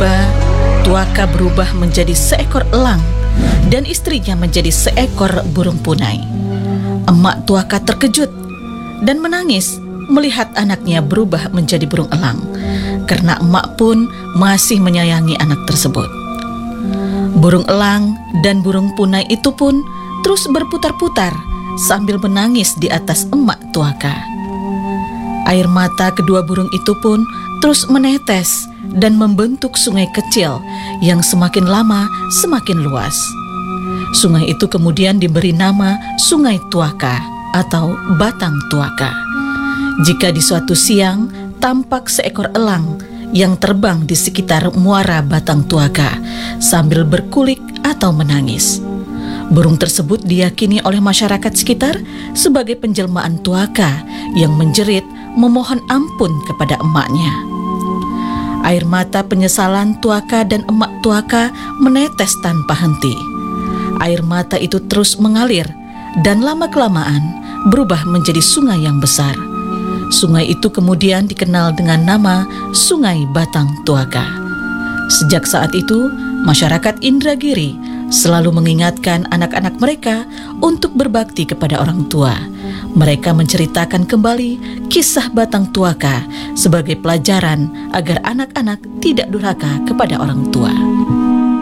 tiba-tiba Tuaka berubah menjadi seekor elang dan istrinya menjadi seekor burung punai. Emak Tuaka terkejut dan menangis melihat anaknya berubah menjadi burung elang, karena emak pun masih menyayangi anak tersebut. Burung elang dan burung punai itu pun terus berputar-putar sambil menangis di atas emak Tuaka. Air mata kedua burung itu pun terus menetes dan membentuk sungai kecil yang semakin lama semakin luas. Sungai itu kemudian diberi nama Sungai Tuaka atau Batang Tuaka. Jika di suatu siang tampak seekor elang yang terbang di sekitar muara Batang Tuaka sambil berkulik atau menangis, burung tersebut diyakini oleh masyarakat sekitar sebagai penjelmaan Tuaka yang menjerit memohon ampun kepada emaknya. Air mata penyesalan Tuaka dan emak Tuaka menetes tanpa henti. Air mata itu terus mengalir dan lama-kelamaan berubah menjadi sungai yang besar. Sungai itu kemudian dikenal dengan nama Sungai Batang Tuaka. Sejak saat itu, masyarakat Indragiri selalu mengingatkan anak-anak mereka untuk berbakti kepada orang tua. Mereka menceritakan kembali kisah Batang Tuaka sebagai pelajaran agar anak-anak tidak durhaka kepada orang tua.